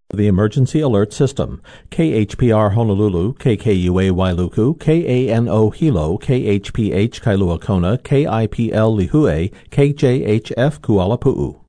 The Emergency Alert System. KHPR Honolulu, KKUA Wailuku, KANO Hilo, KHPH Kailua Kona, KIPL Lihue, KJHF Kuala Pu'u.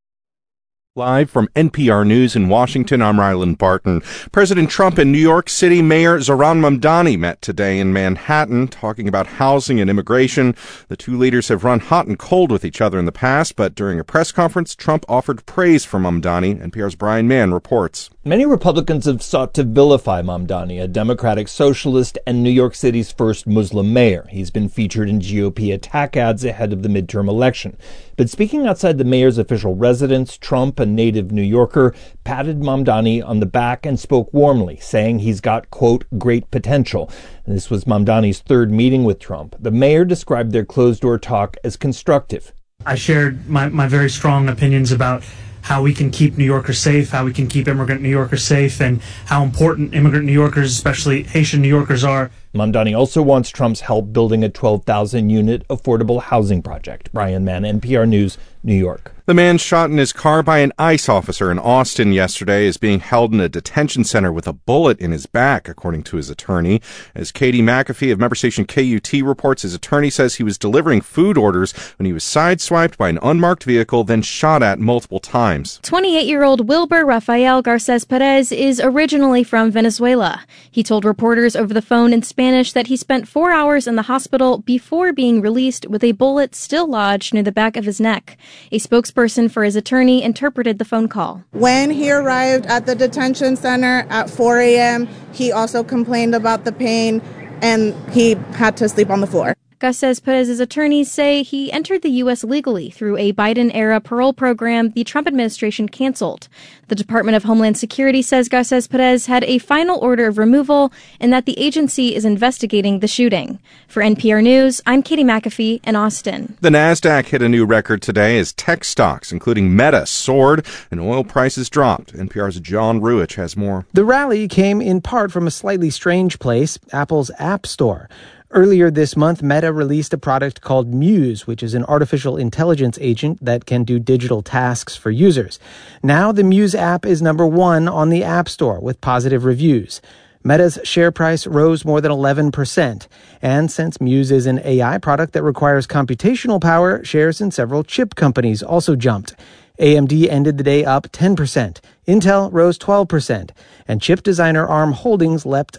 Live from NPR News in Washington, I'm Ryland Barton. President Trump and New York City Mayor Zohran Mamdani met today in Manhattan, talking about housing and immigration. The two leaders have run hot and cold with each other in the past, but during a press conference, Trump offered praise for Mamdani. NPR's Brian Mann reports. Many Republicans have sought to vilify Mamdani, a Democratic socialist and New York City's first Muslim mayor. He's been featured in GOP attack ads ahead of the midterm election. But speaking outside the mayor's official residence, Trump, a native New Yorker, patted Mamdani on the back and spoke warmly, saying he's got, quote, great potential. And this was Mamdani's third meeting with Trump. The mayor described their closed-door talk as constructive. I shared my very strong opinions about how we can keep New Yorkers safe, how we can keep immigrant New Yorkers safe, and how important immigrant New Yorkers, especially Haitian New Yorkers, are. Mamdani also wants Trump's help building a 12,000-unit affordable housing project. Brian Mann, NPR News, New York. The man shot in his car by an ICE officer in Austin yesterday is being held in a detention center with a bullet in his back, according to his attorney. As Katie McAfee of member station KUT reports, his attorney says he was delivering food orders when he was sideswiped by an unmarked vehicle, then shot at multiple times. 28-year-old Wilber Rafael Garces Perez is originally from Venezuela. He told reporters over the phone in Spanish that he spent 4 hours in the hospital before being released with a bullet still lodged near the back of his neck. A spokesperson for his attorney interpreted the phone call. When he arrived at the detention center at 4 a.m., he also complained about the pain and he had to sleep on the floor. Garces Perez's attorneys say he entered the U.S. legally through a Biden-era parole program the Trump administration canceled. The Department of Homeland Security says Garces Perez had a final order of removal and that the agency is investigating the shooting. For NPR News, I'm Katie McAfee in Austin. The Nasdaq hit a new record today as tech stocks, including Meta, soared and oil prices dropped. NPR's John Ruich has more. The rally came in part from a slightly strange place, Apple's App Store. Earlier this month, Meta released a product called Muse, which is an artificial intelligence agent that can do digital tasks for users. Now, the Muse app is number one on the App Store with positive reviews. Meta's share price rose more than 11%. And since Muse is an AI product that requires computational power, shares in several chip companies also jumped. AMD ended the day up 10%. Intel rose 12%. And chip designer ARM Holdings leapt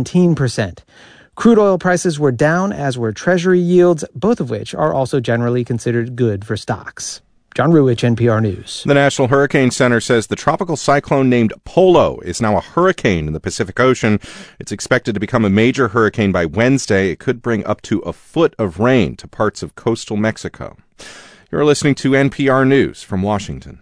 17%. Crude oil prices were down, as were Treasury yields, both of which are also generally considered good for stocks. John Ruich, NPR News. The National Hurricane Center says the tropical cyclone named Polo is now a hurricane in the Pacific Ocean. It's expected to become a major hurricane by Wednesday. It could bring up to a foot of rain to parts of coastal Mexico. You're listening to NPR News from Washington.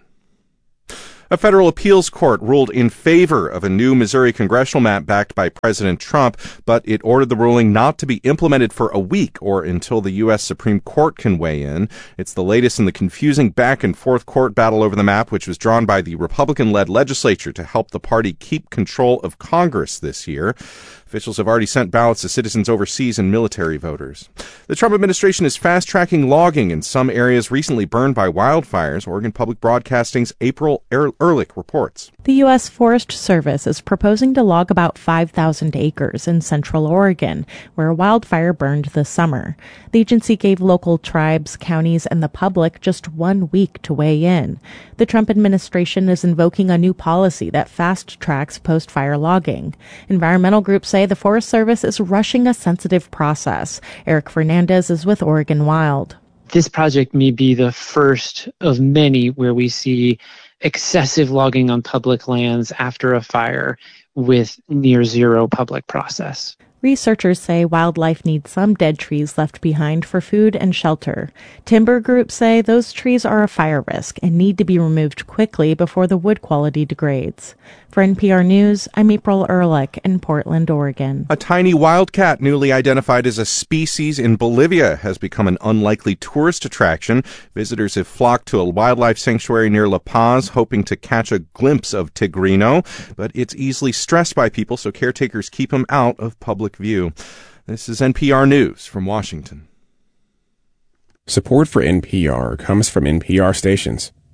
A federal appeals court ruled in favor of a new Missouri congressional map backed by President Trump, but it ordered the ruling not to be implemented for a week or until the U.S. Supreme Court can weigh in. It's the latest in the confusing back-and-forth court battle over the map, which was drawn by the Republican-led legislature to help the party keep control of Congress this year. Officials have already sent ballots to citizens overseas and military voters. The Trump administration is fast-tracking logging in some areas recently burned by wildfires. Oregon Public Broadcasting's April Ehrlich reports. The U.S. Forest Service is proposing to log about 5,000 acres in central Oregon, where a wildfire burned this summer. The agency gave local tribes, counties, and the public just 1 week to weigh in. The Trump administration is invoking a new policy that fast-tracks post-fire logging. Environmental groups say the Forest Service is rushing a sensitive process. Eric Fernandez is with Oregon Wild. This project may be the first of many where we see excessive logging on public lands after a fire with near zero public process. Researchers say wildlife needs some dead trees left behind for food and shelter. Timber groups say those trees are a fire risk and need to be removed quickly before the wood quality degrades. For NPR News, I'm April Ehrlich in Portland, Oregon. A tiny wildcat newly identified as a species in Bolivia has become an unlikely tourist attraction. Visitors have flocked to a wildlife sanctuary near La Paz, hoping to catch a glimpse of Tigrino, but it's easily stressed by people, so caretakers keep him out of public view. This is NPR News from Washington. Support for NPR comes from NPR stations.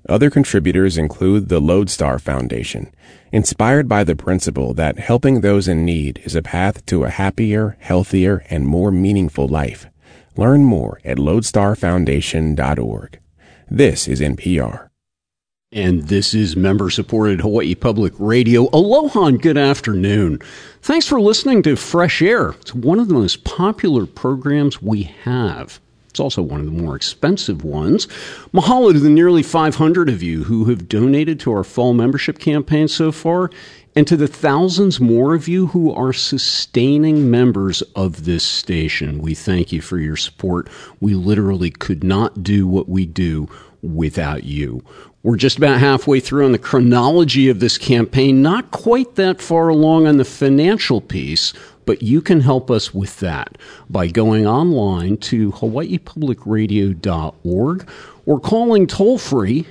Other contributors include the Lodestar Foundation, inspired by the principle that helping those in need is a path to a happier, healthier, and more meaningful life. Learn more at lodestarfoundation.org. This is NPR. And this is member-supported Hawaii Public Radio. Aloha and good afternoon. Thanks for listening to Fresh Air. It's one of the most popular programs we have. It's also one of the more expensive ones. Mahalo to the nearly 500 of you who have donated to our fall membership campaign so far, and to the thousands more of you who are sustaining members of this station. We thank you for your support. We literally could not do what we do without you. We're just about halfway through on the chronology of this campaign, not quite that far along on the financial piece, but you can help us with that by going online to hawaiipublicradio.org or calling toll-free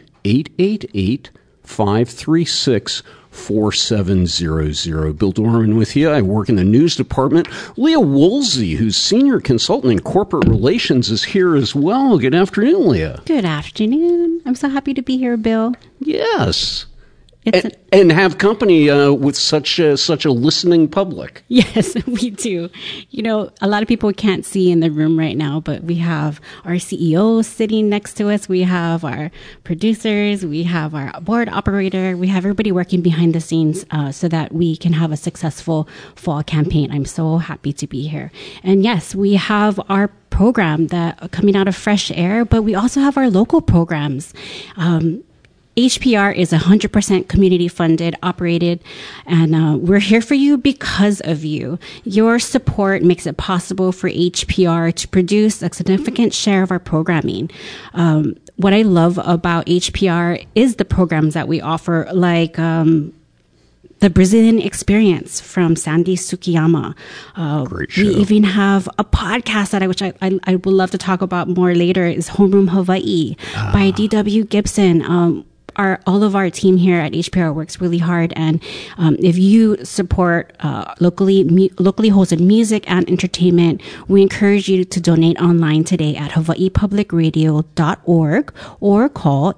888-536-4700. Bill Dorman with you. I work in the news department. Leah Woolsey, who's senior consultant in corporate relations, is here as well. Good afternoon, Leah. Good afternoon. I'm so happy to be here, Bill. Yes. And have company with such a listening public. Yes, we do. You know, a lot of people can't see in the room right now, but we have our CEO sitting next to us. We have our producers. We have our board operator. We have everybody working behind the scenes so that we can have a successful fall campaign. I'm so happy to be here. And yes, we have our program that coming out of Fresh Air, but we also have our local programs. HPR is 100% community funded, operated, and we're here for you because of you. Your support makes it possible for HPR to produce a significant share of our programming. What I love about HPR is the programs that we offer, like the Brazilian Experience from Sandy Sukiyama. Great show. We even have a podcast that which I would love to talk about more later, is Homeroom Hawaii by D.W. Gibson. All of our team here at HPR works really hard, and if you support locally hosted music and entertainment, we encourage you to donate online today at hawaiipublicradio.org or call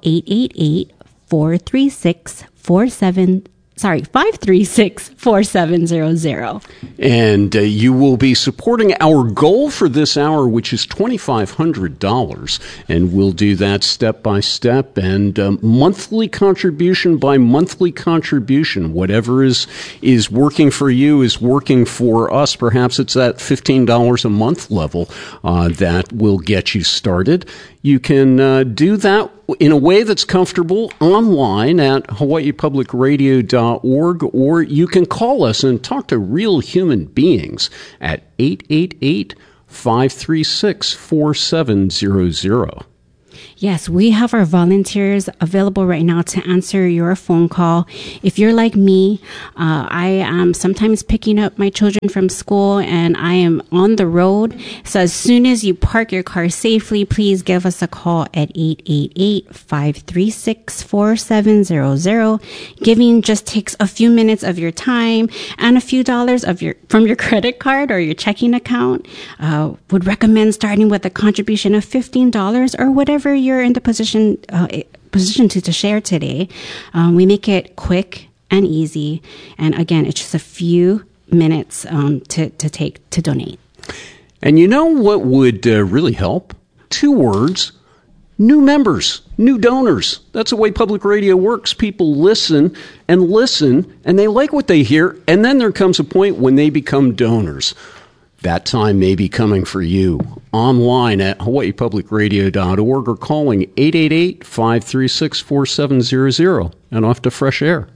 536-4700. And you will be supporting our goal for this hour, which is $2,500. And we'll do that step by step and monthly contribution by monthly contribution. Whatever is working for you is working for us. Perhaps it's that $15 a month level that will get you started. You can do that in a way that's comfortable online at hawaiipublicradio.org, or you can call us and talk to real human beings at 888-536-4700. Yes, we have our volunteers available right now to answer your phone call. If you're like me, I am sometimes picking up my children from school and I am on the road. So as soon as you park your car safely, please give us a call at 888-536-4700. Giving just takes a few minutes of your time and a few dollars from your credit card or your checking account. Would recommend starting with a contribution of $15 or whatever you're in the position to share today. We make it quick and easy, and again, it's just a few minutes to donate. And you know what would really help? 2 words: new members, new donors. That's the way public radio works. People listen, and they like what they hear, and then there comes a point when they become donors. That time may be coming for you. Online at hawaiipublicradio.org or calling 888-536-4700. And off to Fresh Air.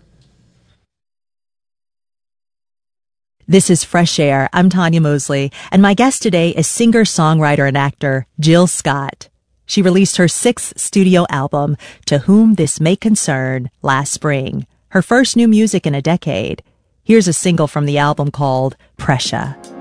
This is Fresh Air. I'm Tanya Mosley, and my guest today is singer-songwriter and actor Jill Scott. She released her 6th studio album, To Whom This May Concern, last spring, her first new music in a decade. Here's a single from the album called Pressure.